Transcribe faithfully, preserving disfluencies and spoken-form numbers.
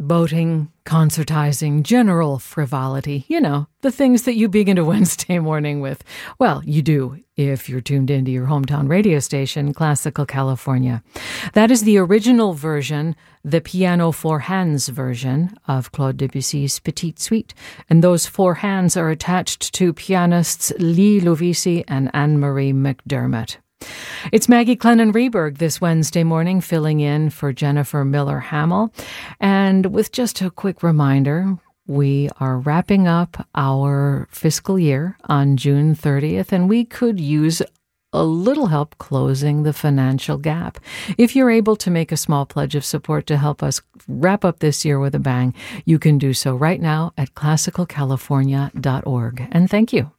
boating, concertizing, general frivolity. You know, the things that you begin a Wednesday morning with. Well, you do if you're tuned into your hometown radio station, Classical California. That is the original version, the piano four hands version of Claude Debussy's Petite Suite. And those four hands are attached to pianists Lee Lovisi and Anne-Marie McDermott. It's Maggie Clennon-Reberg this Wednesday morning, filling in for Jennifer Miller-Hamill. And with just a quick reminder, we are wrapping up our fiscal year on June thirtieth, and we could use a little help closing the financial gap. If you're able to make a small pledge of support to help us wrap up this year with a bang, you can do so right now at classical california dot org. And thank you.